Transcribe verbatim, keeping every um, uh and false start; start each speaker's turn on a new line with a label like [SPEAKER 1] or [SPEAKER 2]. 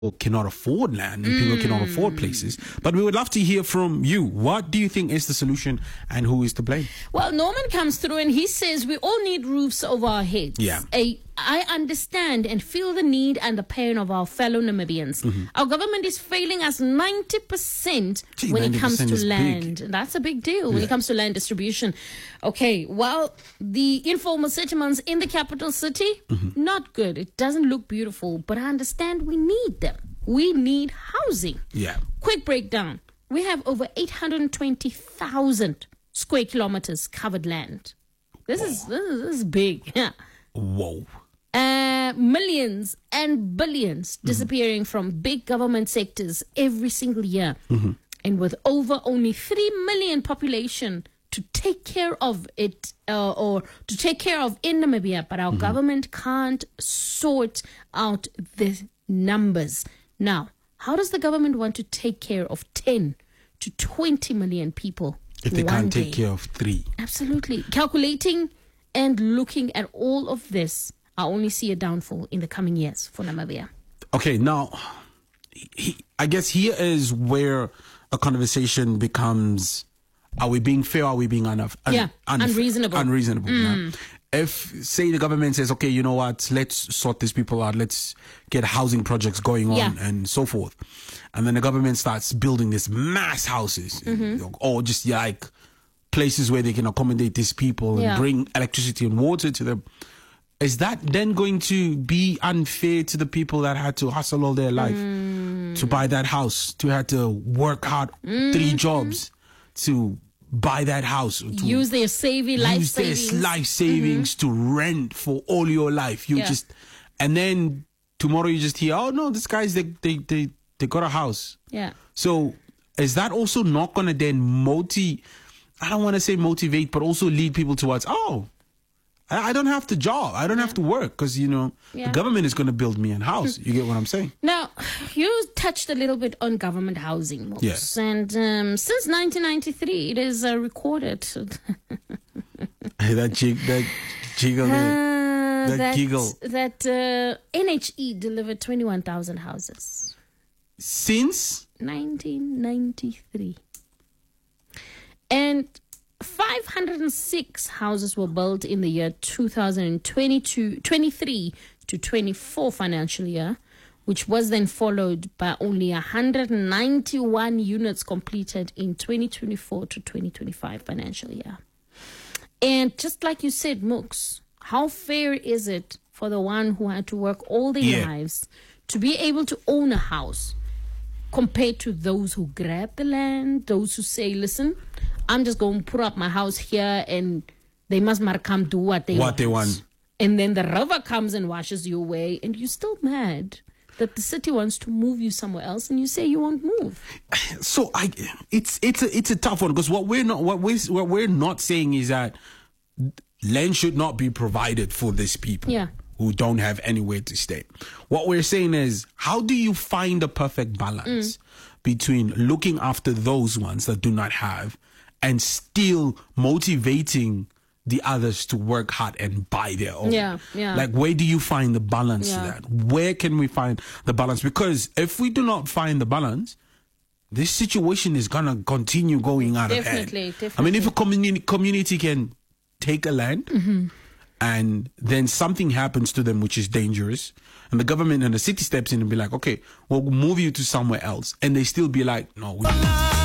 [SPEAKER 1] cannot afford land and people cannot afford places. But we would love to hear from you. What do you think is the solution and who is to blame?
[SPEAKER 2] Well, Norman comes through and he says we all need roofs over our heads.
[SPEAKER 1] Yeah.
[SPEAKER 2] A, I understand and feel the need and the pain of our fellow Namibians. Mm-hmm. Our government is failing us ninety percent Gee, when it comes to land. Big. That's a big deal when yeah. it comes to land distribution. Okay, well, the informal settlements in the capital city, mm-hmm. not good. It doesn't look beautiful, but I understand we need them. We need housing.
[SPEAKER 1] Yeah.
[SPEAKER 2] Quick breakdown. We have over eight hundred twenty thousand square kilometers covered land. This is this is, this is big. Yeah.
[SPEAKER 1] Whoa.
[SPEAKER 2] Uh, millions and billions mm-hmm. disappearing from big government sectors every single year. Mm-hmm. And with over only three million population to take care of it uh, or to take care of in Namibia, but our mm-hmm. government can't sort out the numbers. Now, how does the government want to take care of ten to twenty million people
[SPEAKER 1] if they can't take care of three?
[SPEAKER 2] Absolutely. Calculating and looking at all of this, I only see a downfall in the coming years for Namibia.
[SPEAKER 1] Okay, now, he, I guess here is where a conversation becomes, are we being fair or are we being unf- un-
[SPEAKER 2] yeah,
[SPEAKER 1] unf-
[SPEAKER 2] unreasonable?
[SPEAKER 1] Unreasonable,
[SPEAKER 2] mm.
[SPEAKER 1] yeah. If, say, the government says, okay, you know what, let's sort these people out, let's get housing projects going on
[SPEAKER 2] yeah.
[SPEAKER 1] and so forth. And then the government starts building these mass houses, mm-hmm. or just yeah, like places where they can accommodate these people
[SPEAKER 2] yeah.
[SPEAKER 1] and bring electricity and water to them. Is that then going to be unfair to the people that had to hustle all their life mm. to buy that house, to had to work hard mm-hmm. three jobs to buy that house, to
[SPEAKER 2] use their saving life
[SPEAKER 1] use
[SPEAKER 2] savings,
[SPEAKER 1] their life savings mm-hmm. to rent for all your life? You yeah. just, and then tomorrow you just hear, oh no, these guys they they they they got a house.
[SPEAKER 2] Yeah.
[SPEAKER 1] So is that also not gonna then motivate? I don't want to say motivate, but also lead people towards, oh, I don't have to job. I don't yeah. have to work because, you know, yeah. the government is going to build me a house. You get what I'm saying?
[SPEAKER 2] Now, you touched a little bit on government housing, Mox.
[SPEAKER 1] Yes.
[SPEAKER 2] And um, since nineteen ninety-three, it is uh, recorded.
[SPEAKER 1] that, jig, that jiggle, uh, that,
[SPEAKER 2] that
[SPEAKER 1] giggle.
[SPEAKER 2] That uh, N H E delivered twenty-one thousand houses.
[SPEAKER 1] Since?
[SPEAKER 2] nineteen ninety-three. And five hundred six houses were built in the year two thousand twenty-two, twenty-three to twenty-four financial year, which was then followed by only one hundred ninety-one units completed in twenty twenty-four to twenty twenty-five financial year. And just like you said, Mooks, how fair is it for the one who had to work all their yeah. lives to be able to own a house compared to those who grab the land, those who say, listen, I'm just going to put up my house here and they must come do what they
[SPEAKER 1] what
[SPEAKER 2] want.
[SPEAKER 1] they want.
[SPEAKER 2] And then the river comes and washes you away and you're still mad that the city wants to move you somewhere else and you say you won't move.
[SPEAKER 1] So I, it's it's a it's a tough one because what we're not what we what we're not saying is that land should not be provided for these people
[SPEAKER 2] yeah.
[SPEAKER 1] who don't have anywhere to stay. What we're saying is, how do you find the perfect balance mm. between looking after those ones that do not have and still motivating the others to work hard and buy their own?
[SPEAKER 2] Yeah, yeah.
[SPEAKER 1] Like, where do you find the balance
[SPEAKER 2] yeah.
[SPEAKER 1] to that? Where can we find the balance? Because if we do not find the balance, this situation is going to continue going out
[SPEAKER 2] definitely,
[SPEAKER 1] of hand.
[SPEAKER 2] Definitely.
[SPEAKER 1] I mean, if a communi- community can take a land
[SPEAKER 2] mm-hmm.
[SPEAKER 1] and then something happens to them which is dangerous, and the government and the city steps in and be like, okay, we'll move you to somewhere else, and they still be like, no, we